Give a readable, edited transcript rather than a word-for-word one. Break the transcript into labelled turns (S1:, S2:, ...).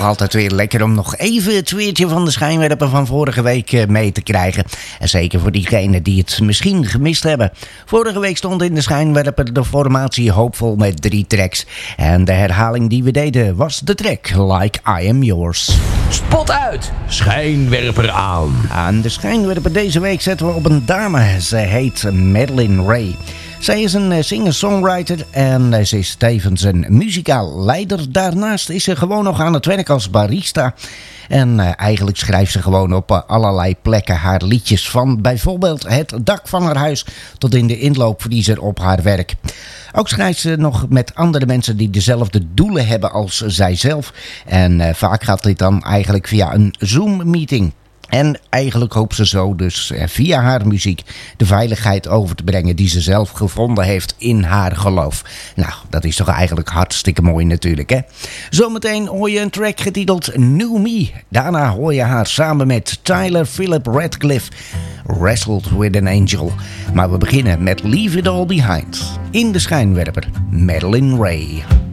S1: altijd weer lekker om nog even het weertje van de schijnwerper van vorige week mee te krijgen. En zeker voor diegenen die het misschien gemist hebben. Vorige week stond in de schijnwerper de formatie hoopvol met 3 tracks. En de herhaling die we deden was de track Like I Am Yours.
S2: Spot uit, schijnwerper aan.
S1: Aan de schijnwerper deze week zetten we op een dame. Ze heet Madeline Ray. Zij is een singer-songwriter en ze is tevens een muzikaal leider. Daarnaast is ze gewoon nog aan het werk als barista. En eigenlijk schrijft ze gewoon op allerlei plekken haar liedjes. Van bijvoorbeeld het dak van haar huis tot in de inloopvriezer op haar werk. Ook schrijft ze nog met andere mensen die dezelfde doelen hebben als zijzelf. En vaak gaat dit dan eigenlijk via een Zoom-meeting. En eigenlijk hoopt ze zo dus via haar muziek de veiligheid over te brengen die ze zelf gevonden heeft in haar geloof. Nou, dat is toch eigenlijk hartstikke mooi natuurlijk, hè? Zometeen hoor je een track getiteld New Me. Daarna hoor je haar samen met Tyler Philip Radcliffe, Wrestled with an Angel. Maar we beginnen met Leave It All Behind. In de schijnwerper, Madeline Ray.